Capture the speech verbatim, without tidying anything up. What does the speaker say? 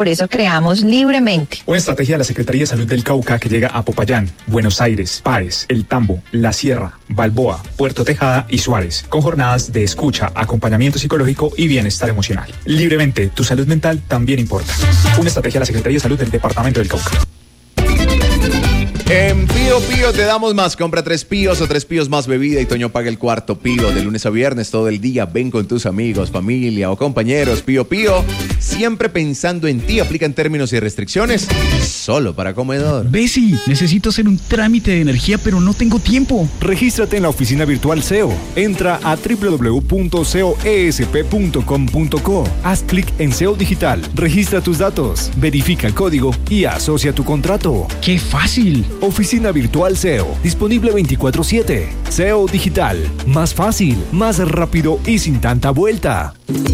Por eso creamos Libremente. Una estrategia de la Secretaría de Salud del Cauca que llega a Popayán, Buenos Aires, Páez, El Tambo, La Sierra, Balboa, Puerto Tejada y Suárez, con jornadas de escucha, acompañamiento psicológico y bienestar emocional. Libremente, tu salud mental también importa. Una estrategia de la Secretaría de Salud del Departamento del Cauca. En Pío Pío te damos más. Compra tres píos o tres píos más bebida y Toño paga el cuarto pío. De lunes a viernes todo el día. Ven con tus amigos, familia o compañeros. Pío Pío, siempre pensando en ti. Aplican términos y restricciones solo para comedor. Bessie, necesito hacer un trámite de energía, pero no tengo tiempo. Regístrate en la oficina virtual S E O. Entra a doble u doble u doble u punto c o e s p punto com punto co. Haz clic en S E O Digital. Registra tus datos. Verifica el código y asocia tu contrato. ¡Qué fácil! Oficina Virtual S E O, disponible veinticuatro siete. S E O Digital, más fácil, más rápido y sin tanta vuelta.